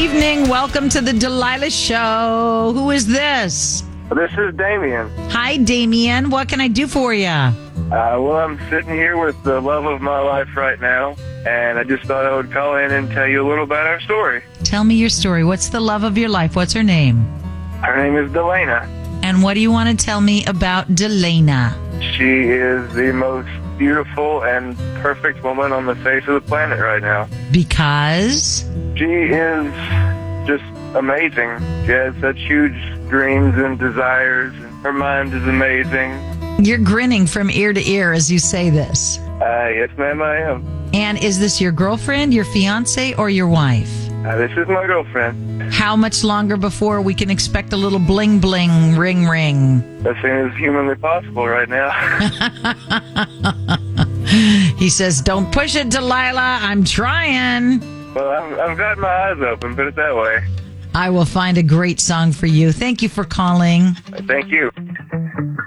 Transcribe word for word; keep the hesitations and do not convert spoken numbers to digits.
evening. Welcome to the Delilah Show. Who is this? This is Damien. Hi, Damien. What can I do for you? Uh, well, I'm sitting here with the love of my life right now, and I just thought I would call in and tell you a little about our story. Tell me your story. What's the love of your life? What's her name? Her name is Delana. And what do you want to tell me about Delana? She is the most beautiful and perfect woman on the face of the planet right now. Because? She is just amazing. She has such huge dreams and desires, and her mind is amazing. You're grinning from ear to ear as you say this. Uh, yes, ma'am, I am. And is this your girlfriend, your fiance, or your wife? Uh, this is my girlfriend. How much longer before we can expect a little bling bling ring ring? As soon as humanly possible right now. He says, don't push it, Delilah. I'm trying. Well, I've, I've got my eyes open, put it that way. I will find a great song for you. Thank you for calling. Thank you.